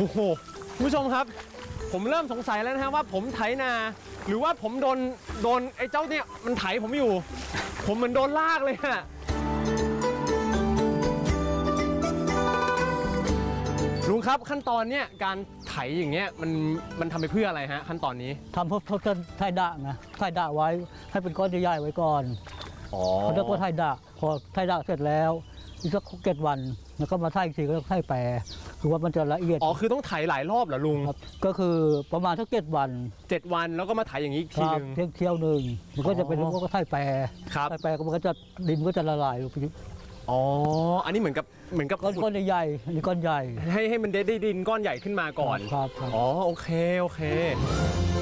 โหคุณผู้ชมครับผมเริ่มสงสัยแล้วนะฮะว่าผมไถนาหรือว่าผมโดนไอ้เจ้าเนี่ยมันไถผมอยู่ผมเหมือนโดนลากเลยฮะลุงครับขั้นตอนเนี้ยการไถอย่างเงี้ยมันทำไปเพื่ออะไรฮะขั้นตอนนี้ทำเพื่อไถดะนะไถดะไว้ให้เป็นก้อนใหญ่ๆไว้ก่อนเขาเรียกว่าไถดะพอไถดะเสร็จแล้วอีกสัก7 วันแล้วก็มาไถอีกทีก็ไถแปรคือว่ามันจะละเอียดคือต้องไถหลายรอบเหรอลุงก็คือประมาณสัก7 วันแล้วก็มาไถอย่างนี้อีกทีนึงเที่ยวหนึ่งมันก็จะเป็นก็ไถแปรไถแปรมันก็จะดินก็จะละลายลงไปอันนี้เหมือนกับก้อนใหญ่อันนี้ก้อนใหญ่ให้มันได้ดินก้อนใหญ่ขึ้นมาก่อนครับโอเค